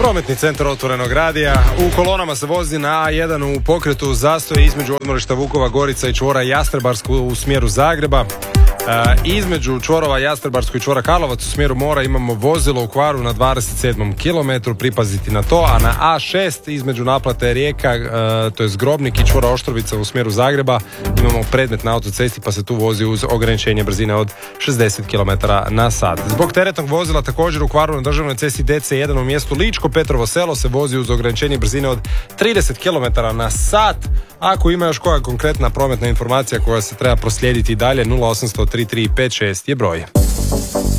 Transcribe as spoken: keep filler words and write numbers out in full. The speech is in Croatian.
Prometni centar Otvorenog radija. U kolonama se vozi na A jedan u pokretu, zastoj između odmorišta Vukova Gorica i čvora Jastrebarsko u smjeru Zagreba. E, između čvorova Jastrebarsko i čvora Karlovac u smjeru mora imamo vozilo u kvaru na dvadeset sedmom kilometru, pripaziti na to, a na A šest između naplate Rijeka, e, to je Zgrobnik i čvora Oštrovica u smjeru Zagreba imamo predmet na autocesti pa se tu vozi uz ograničenje brzine od šezdeset kilometara na sat. Zbog teretnog vozila također u kvaru na državnoj cesti D C jedan u mjestu Ličko Petrovo Selo se vozi uz ograničenje brzine od trideset kilometara na sat. Ako ima još koja konkretna prometna informacija koja se treba proslijediti dalje, nula osam sto tri tri pet šest je broj.